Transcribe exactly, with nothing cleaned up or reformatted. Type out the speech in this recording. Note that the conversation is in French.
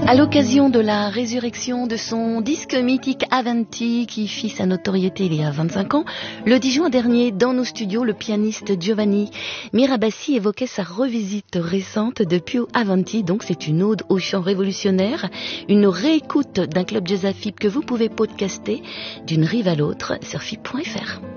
À l'occasion de la résurrection de son disque mythique Avanti qui fit sa notoriété il y a vingt-cinq ans, le dix juin dernier, dans nos studios, le pianiste Giovanni Mirabassi évoquait sa revisite récente de Più Avanti. Donc c'est une ode au chant révolutionnaire, une réécoute d'un club jazz à F I B que vous pouvez podcaster d'une rive à l'autre sur F I B point F R.